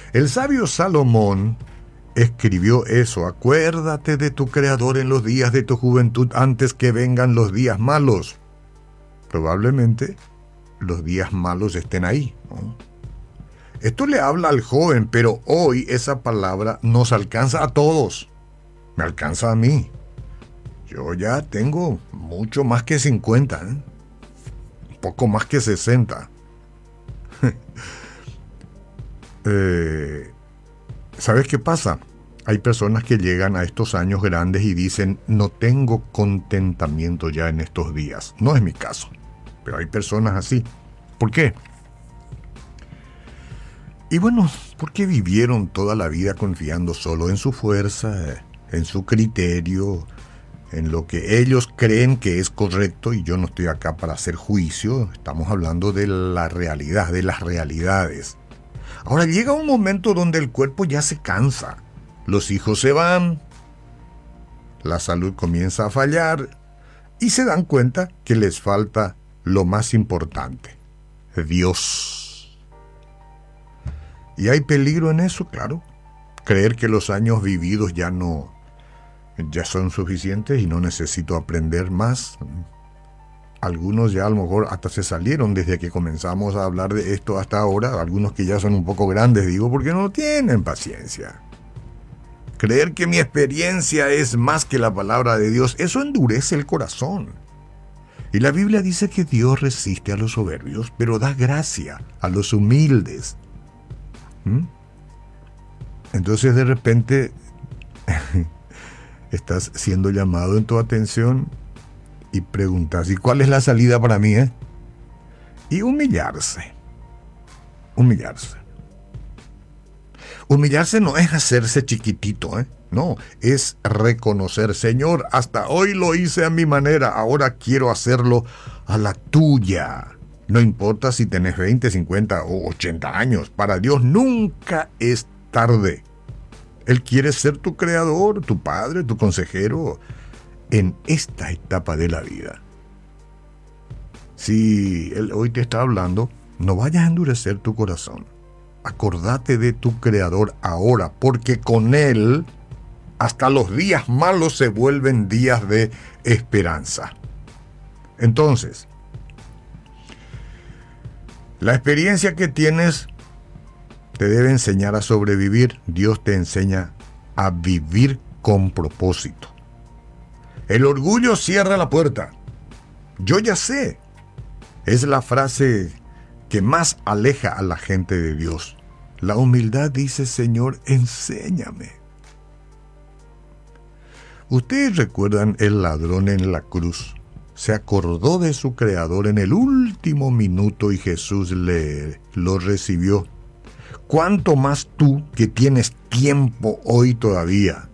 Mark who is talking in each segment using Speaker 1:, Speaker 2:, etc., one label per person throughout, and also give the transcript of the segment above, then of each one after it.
Speaker 1: El sabio Salomón escribió eso: acuérdate de tu Creador en los días de tu juventud antes que vengan los días malos. Probablemente los días malos estén ahí, ¿no? Esto le habla al joven, pero hoy esa palabra nos alcanza a todos. Me alcanza a mí. Yo ya tengo mucho más que 50, ¿eh? Un poco más que 60. ¿Sabes qué pasa? Hay personas que llegan a estos años grandes y dicen, no tengo contentamiento ya en estos días. No es mi caso, pero hay personas así. ¿Por qué? Y bueno, porque vivieron toda la vida confiando solo en su fuerza, en su criterio, en lo que ellos creen que es correcto, y yo no estoy acá para hacer juicio, estamos hablando de la realidad, de las realidades. Ahora llega un momento donde el cuerpo ya se cansa, los hijos se van, la salud comienza a fallar y se dan cuenta que les falta lo más importante, Dios. Y hay peligro en eso, claro. Creer que los años vividos ya son suficientes y no necesito aprender más. Algunos ya a lo mejor hasta se salieron desde que comenzamos a hablar de esto hasta ahora. Algunos que ya son un poco grandes, digo, porque no tienen paciencia. Creer que mi experiencia es más que la palabra de Dios, eso endurece el corazón. Y la Biblia dice que Dios resiste a los soberbios, pero da gracia a los humildes. Entonces de repente estás siendo llamado en tu atención y preguntas, ¿y cuál es la salida para mí? Y humillarse. Humillarse no es hacerse chiquitito, no, es reconocer, Señor, hasta hoy lo hice a mi manera, ahora quiero hacerlo a la tuya. No importa si tenés 20, 50 o 80 años, para Dios nunca es tarde. Él quiere ser tu creador, tu padre, tu consejero en esta etapa de la vida. Si Él hoy te está hablando, no vayas a endurecer tu corazón. Acordate de tu creador ahora, porque con Él hasta los días malos se vuelven días de esperanza. Entonces, la experiencia que tienes te debe enseñar a sobrevivir. Dios te enseña a vivir con propósito. El orgullo cierra la puerta. Yo ya sé. Es la frase que más aleja a la gente de Dios. La humildad dice, Señor, enséñame. Ustedes recuerdan el ladrón en la cruz. Se acordó de su creador en el último minuto y Jesús lo recibió. ¿Cuánto más tú que tienes tiempo hoy todavía?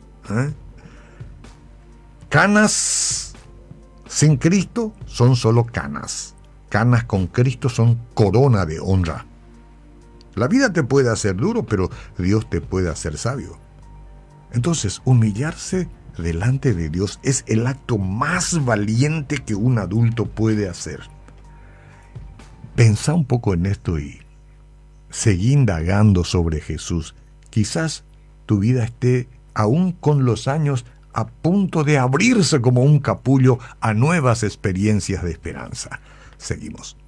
Speaker 1: Canas sin Cristo son solo canas. Canas con Cristo son corona de honra. La vida te puede hacer duro, pero Dios te puede hacer sabio. Entonces, humillarse delante de Dios es el acto más valiente que un adulto puede hacer. Pensá un poco en esto y seguí indagando sobre Jesús. Quizás tu vida esté, aún con los años, a punto de abrirse como un capullo a nuevas experiencias de esperanza. Seguimos.